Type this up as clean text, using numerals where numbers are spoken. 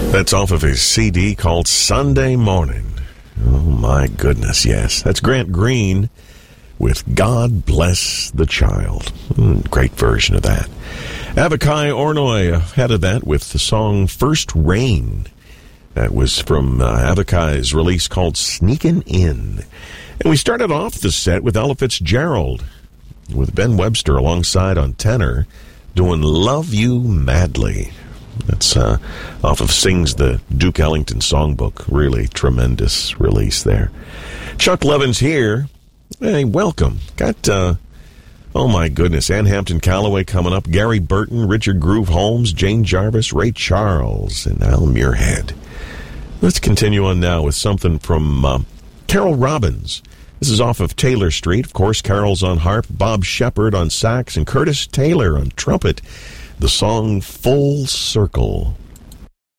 That's off of his CD called Sunday Morning. Oh, my goodness, yes. That's Grant Green with God Bless the Child. Great version of that. Avakai Ornoy ahead of that with the song First Rain. That was from Avakai's release called Sneakin' In. And we started off the set with Ella Fitzgerald, with Ben Webster alongside on tenor, doing Love You Madly. That's off of Sings the Duke Ellington Songbook. Really tremendous release there. Chuck Levin's here. Hey, welcome. Got, oh my goodness, Ann Hampton Calloway coming up, Gary Burton, Richard Groove Holmes, Jane Jarvis, Ray Charles, and Al Muirhead. Let's continue on now with something from Carol Robbins. This is off of Taylor Street. Of course, Carol's on harp, Bob Shepard on sax, and Curtis Taylor on trumpet. The song Full Circle.